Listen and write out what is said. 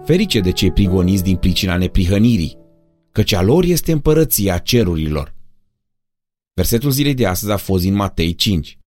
Ferice de cei prigoniți din pricina neprihănirii, căci a lor este împărăția cerurilor. Versetul zilei de astăzi a fost din Matei 5.